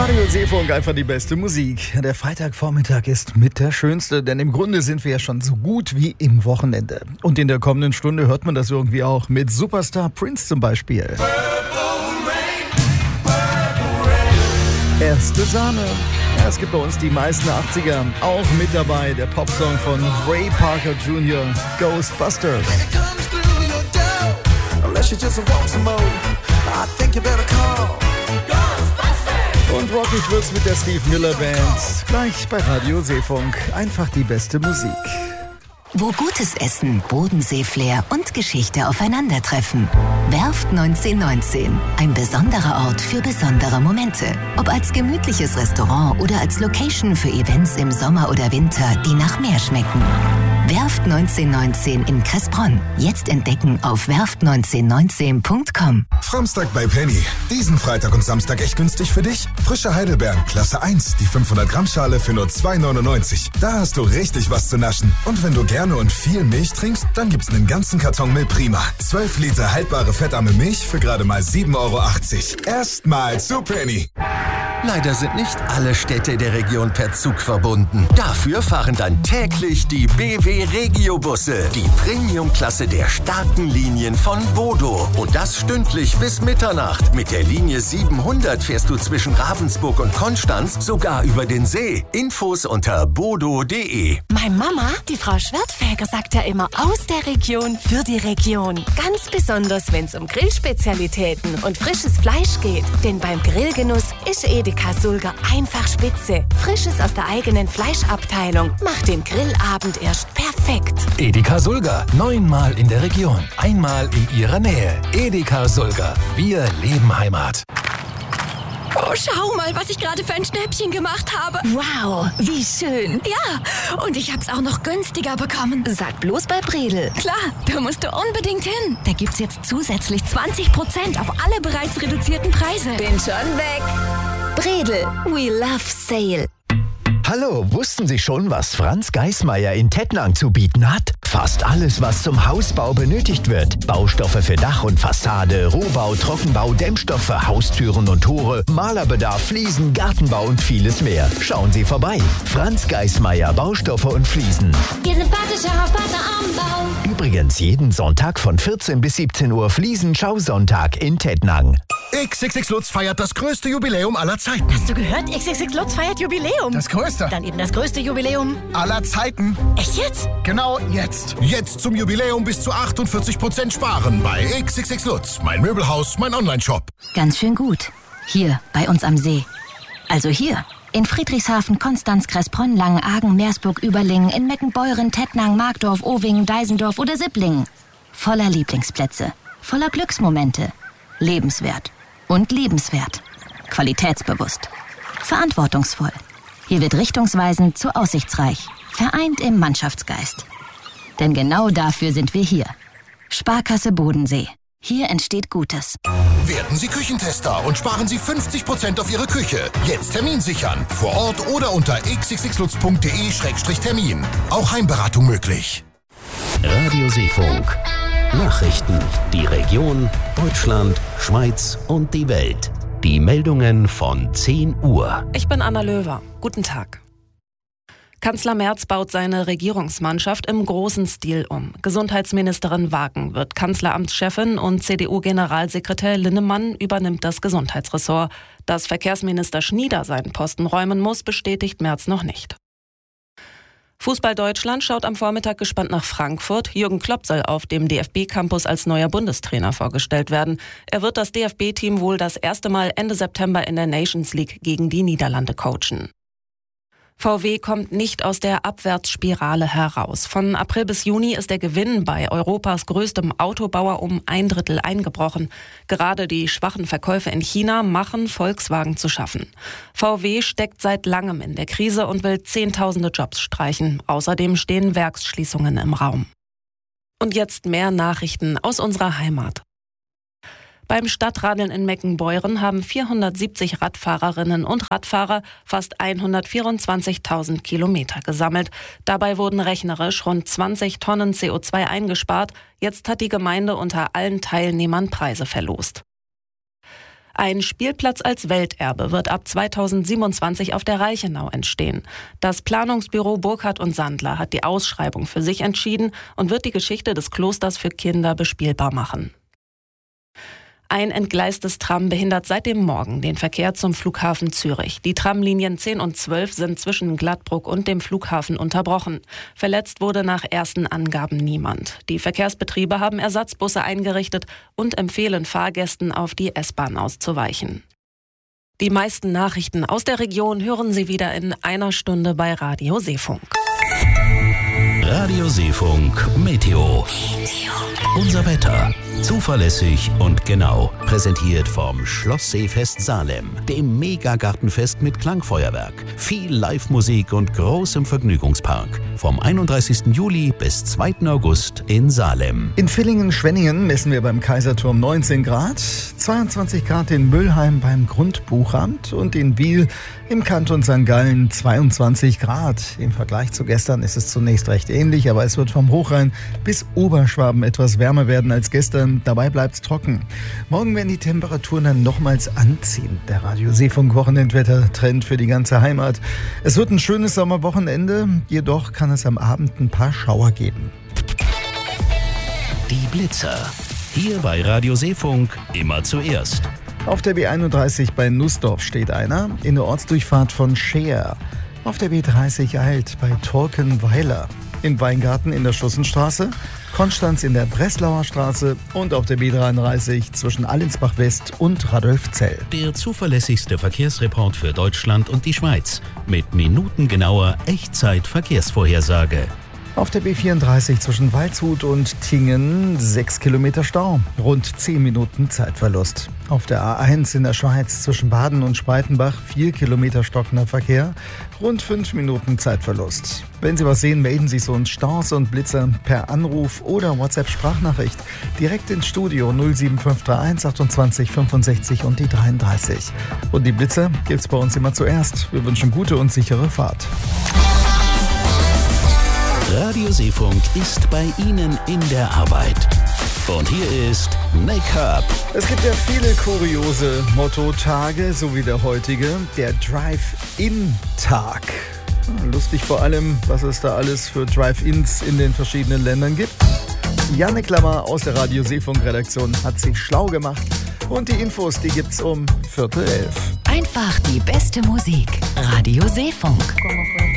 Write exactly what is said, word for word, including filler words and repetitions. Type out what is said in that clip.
Radio Seefunk, einfach die beste Musik. Der Freitagvormittag ist mit der schönste, denn im Grunde sind wir ja schon so gut wie im Wochenende. Und in der kommenden Stunde hört man das irgendwie auch mit Superstar Prince zum Beispiel. Purple Rain, Purple Rain. Erste Sahne. Ja, es gibt bei uns die meisten achtziger. Auch mit dabei der Popsong von Ray Parker Junior, Ghostbusters. Und rockig wird's mit der Steve Miller Band. Gleich bei Radio Seefunk. Einfach die beste Musik. Wo gutes Essen, Bodensee-Flair und Geschichte aufeinandertreffen. Werft neunzehnhundertneunzehn. Ein besonderer Ort für besondere Momente. Ob als gemütliches Restaurant oder als Location für Events im Sommer oder Winter, die nach Meer schmecken. Werft neunzehnhundertneunzehn in Kressbronn. Jetzt entdecken auf werft neunzehnhundertneunzehn punkt com. Samstag bei Penny. Diesen Freitag und Samstag echt günstig für dich? Frische Heidelbeeren, Klasse eins, die fünfhundert Gramm Schale für nur zwei neunundneunzig. Da hast du richtig was zu naschen. Und wenn du gerne und viel Milch trinkst, dann gibt's einen ganzen Karton Milch Prima. zwölf Liter haltbare fettarme Milch für gerade mal sieben Euro achtzig. Erstmal zu Penny. Leider sind nicht alle Städte der Region per Zug verbunden. Dafür fahren dann täglich die B W Regio-Busse, die Premium-Klasse der starken Linien von Bodo. Und das stündlich bis Mitternacht. Mit der Linie siebenhundert fährst du zwischen Ravensburg und Konstanz sogar über den See. Infos unter bodo punkt de. Meine Mama, die Frau Schwertfeger, sagt ja immer aus der Region für die Region. Ganz besonders, wenn es um Grillspezialitäten und frisches Fleisch geht. Denn beim Grillgenuss ist Edeka Sulger einfach spitze. Frisches aus der eigenen Fleischabteilung macht den Grillabend erst perfekt. Edeka Sulger, neunmal in der Region, einmal in ihrer Nähe. Edeka Sulger, wir leben Heimat. Oh, schau mal, was ich gerade für ein Schnäppchen gemacht habe. Wow, wie schön. Ja, und ich hab's auch noch günstiger bekommen. Sag bloß bei Bredel. Klar, da musst du unbedingt hin. Da gibt's jetzt zusätzlich zwanzig Prozent auf alle bereits reduzierten Preise. Bin schon weg. Bredel, we love sale. Hallo, wussten Sie schon, was Franz Geismeier in Tettnang zu bieten hat? Fast alles, was zum Hausbau benötigt wird. Baustoffe für Dach und Fassade, Rohbau, Trockenbau, Dämmstoffe, Haustüren und Tore, Malerbedarf, Fliesen, Gartenbau und vieles mehr. Schauen Sie vorbei. Franz Geismeier, Baustoffe und Fliesen. Ihr sympathischer Hauspartner am Bau. Übrigens jeden Sonntag von vierzehn bis siebzehn Uhr Fliesen-Schausonntag in Tettnang. X X X Lutz feiert das größte Jubiläum aller Zeiten. Hast du gehört? X X X Lutz feiert Jubiläum. Das größte. Dann eben das größte Jubiläum aller Zeiten. Echt jetzt? Genau jetzt. Jetzt zum Jubiläum bis zu achtundvierzig Prozent sparen bei X X X Lutz. Mein Möbelhaus, mein Onlineshop. Ganz schön gut. Hier, bei uns am See. Also hier, in Friedrichshafen, Konstanz, Kressbronn, Langenargen, Meersburg, Überlingen, in Meckenbeuren, Tettnang, Markdorf, Owingen, Deisendorf oder Sipplingen. Voller Lieblingsplätze, voller Glücksmomente. Lebenswert und liebenswert. Qualitätsbewusst. Verantwortungsvoll. Hier wird richtungsweisend zu aussichtsreich. Vereint im Mannschaftsgeist. Denn genau dafür sind wir hier. Sparkasse Bodensee. Hier entsteht Gutes. Werden Sie Küchentester und sparen Sie fünfzig Prozent auf Ihre Küche. Jetzt Termin sichern. Vor Ort oder unter x x x lutz punkt de Schrägstrich Termin. Auch Heimberatung möglich. Radio Seefunk. Nachrichten. Die Region, Deutschland, Schweiz und die Welt. Die Meldungen von zehn Uhr. Ich bin Anna Löwer. Guten Tag. Kanzler Merz baut seine Regierungsmannschaft im großen Stil um. Gesundheitsministerin Wagen wird Kanzleramtschefin und C D U-Generalsekretär Linnemann übernimmt das Gesundheitsressort. Dass Verkehrsminister Schnieder seinen Posten räumen muss, bestätigt Merz noch nicht. Fußball Deutschland schaut am Vormittag gespannt nach Frankfurt. Jürgen Klopp soll auf dem D F B-Campus als neuer Bundestrainer vorgestellt werden. Er wird das D F B-Team wohl das erste Mal Ende September in der Nations League gegen die Niederlande coachen. V W kommt nicht aus der Abwärtsspirale heraus. Von April bis Juni ist der Gewinn bei Europas größtem Autobauer um ein Drittel eingebrochen. Gerade die schwachen Verkäufe in China machen Volkswagen zu schaffen. V W steckt seit langem in der Krise und will Zehntausende Jobs streichen. Außerdem stehen Werksschließungen im Raum. Und jetzt mehr Nachrichten aus unserer Heimat. Beim Stadtradeln in Meckenbeuren haben vierhundertsiebzig Radfahrerinnen und Radfahrer fast hundertvierundzwanzigtausend Kilometer gesammelt. Dabei wurden rechnerisch rund zwanzig Tonnen C O zwei eingespart. Jetzt hat die Gemeinde unter allen Teilnehmern Preise verlost. Ein Spielplatz als Welterbe wird ab zweitausendsiebenundzwanzig auf der Reichenau entstehen. Das Planungsbüro Burkhardt und Sandler hat die Ausschreibung für sich entschieden und wird die Geschichte des Klosters für Kinder bespielbar machen. Ein entgleistes Tram behindert seit dem Morgen den Verkehr zum Flughafen Zürich. Die Tramlinien zehn und zwölf sind zwischen Gladbruck und dem Flughafen unterbrochen. Verletzt wurde nach ersten Angaben niemand. Die Verkehrsbetriebe haben Ersatzbusse eingerichtet und empfehlen Fahrgästen, auf die S-Bahn auszuweichen. Die meisten Nachrichten aus der Region hören Sie wieder in einer Stunde bei Radio Seefunk. Radio Seefunk Meteo. Unser Wetter. Zuverlässig und genau. Präsentiert vom Schloss Seefest Salem, dem Megagartenfest mit Klangfeuerwerk, viel Live-Musik und großem Vergnügungspark. Vom einunddreißigsten Juli bis zweiten August in Salem. In Villingen-Schwenningen messen wir beim Kaiserturm neunzehn Grad, zweiundzwanzig Grad in Müllheim beim Grundbuchamt und in Wiel im Kanton Sankt Gallen zweiundzwanzig Grad. Im Vergleich zu gestern ist es zunächst recht ähnlich, aber es wird vom Hochrhein bis Oberschwaben etwas wärmer werden als gestern. Dabei bleibt es trocken. Morgen werden die Temperaturen dann nochmals anziehen. Der Radio Seefunk Wochenendwetter-Trend für die ganze Heimat. Es wird ein schönes Sommerwochenende, jedoch kann es am Abend ein paar Schauer geben. Die Blitzer. Hier bei Radio Seefunk immer zuerst. Auf der B einunddreißig bei Nussdorf steht einer, in der Ortsdurchfahrt von Scheer. Auf der B dreißig Alt bei Torkenweiler. Im Weingarten in der Schussenstraße, Konstanz in der Breslauer Straße und auf der B dreiunddreißig zwischen Allensbach West und Radolfzell. Der zuverlässigste Verkehrsreport für Deutschland und die Schweiz mit minutengenauer Echtzeit-Verkehrsvorhersage. Auf der B vierunddreißig zwischen Waldshut und Tingen sechs Kilometer Stau, rund zehn Minuten Zeitverlust. Auf der A eins in der Schweiz zwischen Baden und Spreitenbach vier Kilometer stockender Verkehr, rund fünf Minuten Zeitverlust. Wenn Sie was sehen, melden Sie sich uns Staus und Blitzer per Anruf oder WhatsApp-Sprachnachricht direkt ins Studio null sieben fünf drei eins achtundzwanzig fünfundsechzig und die dreiunddreißig. Und die Blitzer gibt's bei uns immer zuerst. Wir wünschen gute und sichere Fahrt. Radio Seefunk ist bei Ihnen in der Arbeit. Und hier ist Make-up. Es gibt ja viele kuriose Motto-Tage, so wie der heutige, der Drive-In-Tag. Lustig vor allem, was es da alles für Drive-Ins in den verschiedenen Ländern gibt. Janne Klammer aus der Radio Seefunk-Redaktion hat sich schlau gemacht. Und die Infos, die gibt's um Viertel elf. Einfach die beste Musik. Radio Seefunk.